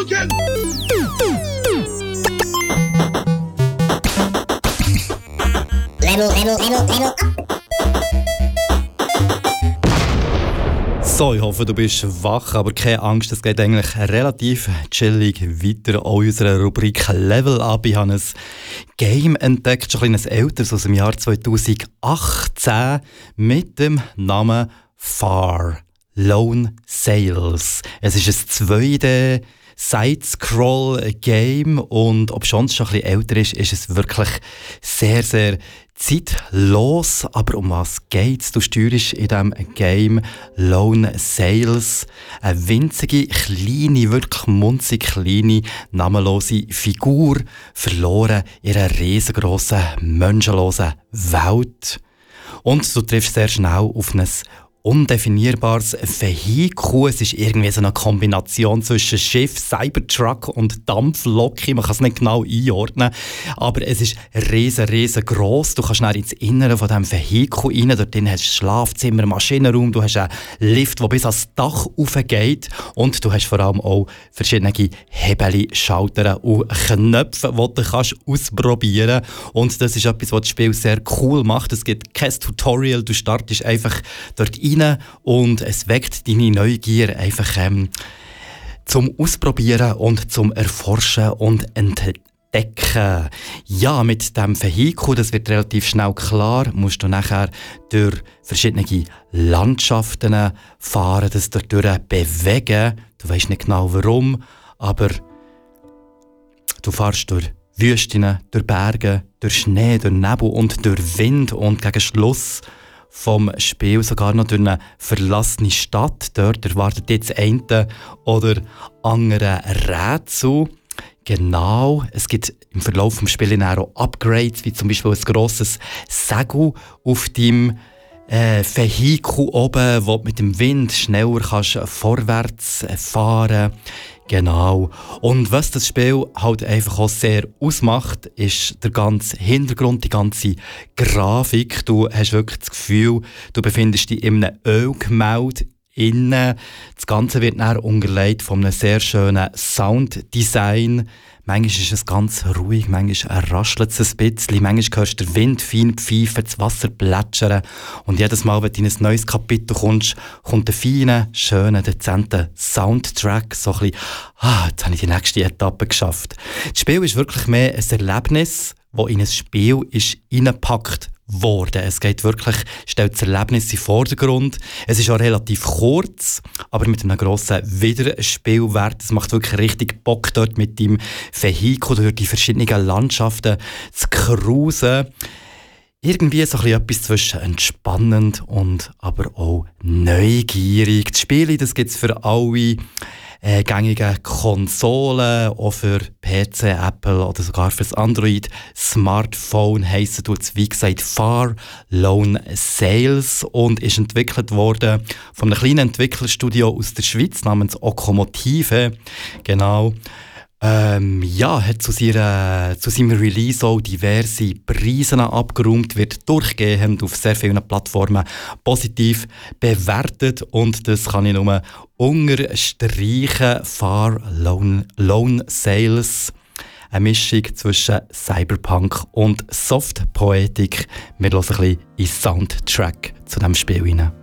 Hadouken! Level up. So, ich hoffe, du bist wach, aber keine Angst, es geht eigentlich relativ chillig weiter an unserer Rubrik Level Up. Ich habe ein Game entdeckt, schon ein bisschen älteres, aus dem Jahr 2018, mit dem Namen Far Lone Sails. Es ist ein 2D Side-Scroll-Game und ob schon es schon ein bisschen älter ist, ist es wirklich sehr, sehr zeitlos. Aber um was geht's? Du steuerst in diesem Game Lone Sails eine winzige, kleine, wirklich munzig kleine, namenlose Figur, verloren in einer riesengroßen, menschenlosen Welt. Und du triffst sehr schnell auf ein undefinierbares Vehikel. Es ist irgendwie so eine Kombination zwischen Schiff, Cybertruck und Dampflok. Man kann es nicht genau einordnen, aber es ist riesen gross. Du kannst schnell ins Innere von diesem Vehikel rein. Dort hast du Schlafzimmer, Maschinenraum, du hast einen Lift, der bis ans Dach raufgeht und du hast vor allem auch verschiedene Hebel, Schalter und Knöpfe, die du kannst ausprobieren kannst. Und das ist etwas, was das Spiel sehr cool macht. Es gibt kein Tutorial, du startest einfach dort rein und es weckt deine Neugier einfach zum Ausprobieren und zum Erforschen und Entdecken. Ja, mit dem Vehikel, das wird relativ schnell klar, musst du nachher durch verschiedene Landschaften fahren, das dort bewegen. Du weißt nicht genau warum, aber du fährst durch Wüsten, durch Berge, durch Schnee, durch Nebel und durch Wind und gegen Schluss vom Spiel sogar noch durch eine verlassene Stadt. Dort erwartet jetzt eine oder andere Rätsel. Genau, es gibt im Verlauf des Spiels auch Upgrades, wie zum Beispiel ein grosses Segel auf deinem Vehikel oben, wo du mit dem Wind schneller kannst vorwärts fahren. Genau. Und was das Spiel halt einfach auch sehr ausmacht, ist der ganze Hintergrund, die ganze Grafik. Du hast wirklich das Gefühl, du befindest dich in einem Ölgemälde innen. Das Ganze wird dann unterlegt von einem sehr schönen Sounddesign. Manchmal ist es ganz ruhig, manchmal raschelt es ein bisschen, manchmal hörst du den Wind fein pfeifen, das Wasser plätschern. Und jedes Mal, wenn du in ein neues Kapitel kommst, kommt ein feiner, schöner, dezenter Soundtrack. So ein bisschen, jetzt habe ich die nächste Etappe geschafft. Das Spiel ist wirklich mehr ein Erlebnis, das in ein Spiel ist reingepackt worden. Es geht wirklich, stellt das Erlebnis in den Vordergrund. Es ist auch relativ kurz, aber mit einem grossen Wiederspielwert. Es macht wirklich richtig Bock, dort mit dem Vehikel durch die verschiedenen Landschaften zu cruisen. Irgendwie so etwas zwischen entspannend und aber auch neugierig. Das Spiel, das gibt es für alle gängigen Konsolen, auch für PC, Apple oder sogar fürs Android. Smartphone heisst es, wie gesagt, Far Lone Sails und ist entwickelt worden von einem kleinen Entwicklerstudio aus der Schweiz namens Okomotive. Genau. Hat zu seinem Release auch diverse Preise abgeräumt, wird durchgehend auf sehr vielen Plattformen positiv bewertet und das kann ich nur unterstreichen. Far Lone Sails, eine Mischung zwischen Cyberpunk und Softpoetik. Wir hören ein bisschen in den Soundtrack zu diesem Spiel rein.